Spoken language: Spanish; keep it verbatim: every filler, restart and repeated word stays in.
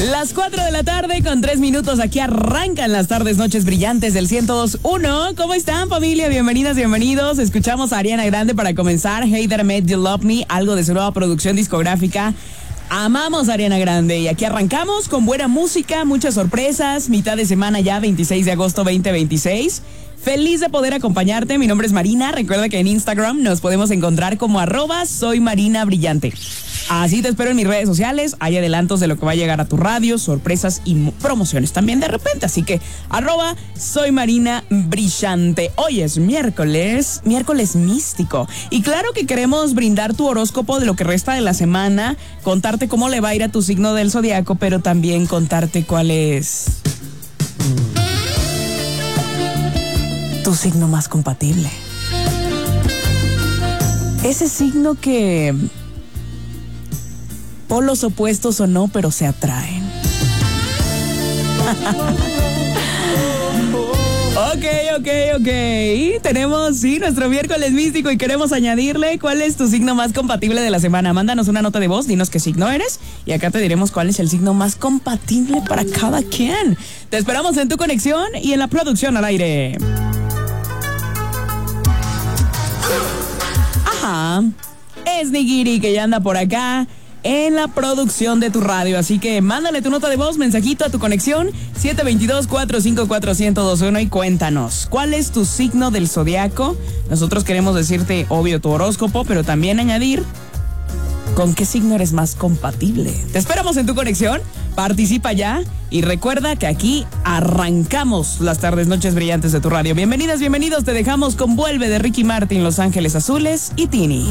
Las cuatro de la tarde con tres minutos, aquí arrancan las tardes noches brillantes del ciento dos punto uno. ¿Cómo están, familia? Bienvenidas, bienvenidos. Escuchamos a Ariana Grande para comenzar, Hey That I Made You Love Me, algo de su nueva producción discográfica. Amamos a Ariana Grande y aquí arrancamos con buena música, muchas sorpresas, mitad de semana ya, veintiséis de agosto veinte veintiséis. Feliz de poder acompañarte, mi nombre es Marina, recuerda que en Instagram nos podemos encontrar como arroba soy Marina Brillante. Así te espero en mis redes sociales, hay adelantos de lo que va a llegar a tu radio, sorpresas y promociones también de repente, así que arroba soy Marina Brillante. Hoy es miércoles, miércoles místico, y claro que queremos brindar tu horóscopo de lo que resta de la semana, contarte cómo le va a ir a tu signo del zodiaco, pero también contarte cuál es tu signo más compatible. Ese signo que polos opuestos o no, pero se atraen. Ok, ok, ok. Y tenemos, sí, nuestro miércoles místico y queremos añadirle cuál es tu signo más compatible de la semana. Mándanos una nota de voz, dinos qué signo eres y acá te diremos cuál es el signo más compatible para cada quien. Te esperamos en tu conexión y en la producción al aire. Ajá, es Nigiri que ya anda por acá en la producción de tu radio, así que mándale tu nota de voz, mensajito a tu conexión siete dos dos, cuatro cinco cuatro, uno cero dos uno y cuéntanos, ¿cuál es tu signo del zodiaco? Nosotros queremos decirte, obvio, tu horóscopo, pero también añadir con qué signo eres más compatible. Te esperamos en tu conexión, participa ya y recuerda que aquí arrancamos las tardes noches brillantes de tu radio. Bienvenidas, bienvenidos, te dejamos con Vuelve de Ricky Martin, Los Ángeles Azules y Tini.